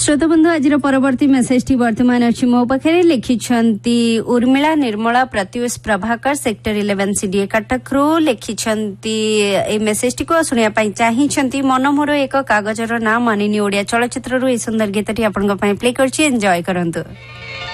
श्रोता बंधु आज परवर्ती मेसेज टी वर्तमान अच्छी मो पाखे लिखिछंती उर्मिला निर्मला प्रत्युष प्रभाकर सेक्टर 11 सीडीए कटकरू लिखिछंती ए मेसेज टी को सुनिया पई चाहिछंती मन मोर एक कागजर ना मानिनी ओडिया चलचित्र रु ए सुंदर गीतटी आपन को पई प्ले करछि एन्जॉय करंतु।